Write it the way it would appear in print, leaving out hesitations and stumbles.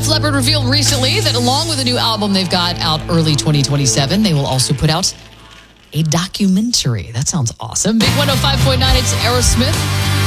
Leppard revealed recently that along with a new album they've got out early 2027, they will also put out a documentary. That sounds awesome. Big 105.9, it's Aerosmith.